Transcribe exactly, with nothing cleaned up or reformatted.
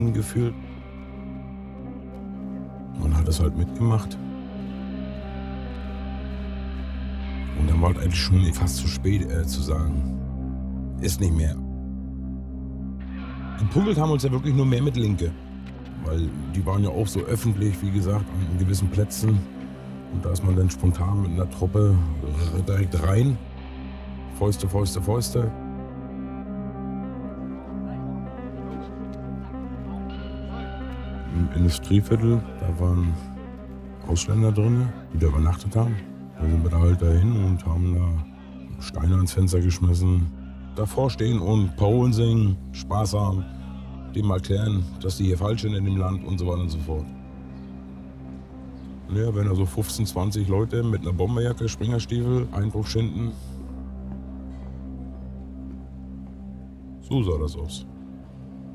gefühlt. Man hat es halt mitgemacht. Und dann war es eigentlich schon fast zu spät äh, zu sagen, ist nicht mehr. Gepunkelt haben uns ja wirklich nur mehr mit Linke. Weil die waren ja auch so öffentlich, wie gesagt, an gewissen Plätzen. Und da ist man dann spontan mit einer Truppe direkt rein. Fäuste, Fäuste, Fäuste. Im Industrieviertel, da waren Ausländer drin, die da übernachtet haben. Da sind wir da halt dahin und haben da Steine ans Fenster geschmissen. Davor stehen und Parolen singen, Spaß haben, dem mal erklären, dass die hier falsch sind in dem Land und so weiter und so fort. Ja, wenn da so fünfzehn, zwanzig Leute mit einer Bomberjacke, Springerstiefel, Eindruck schinden. So sah das aus.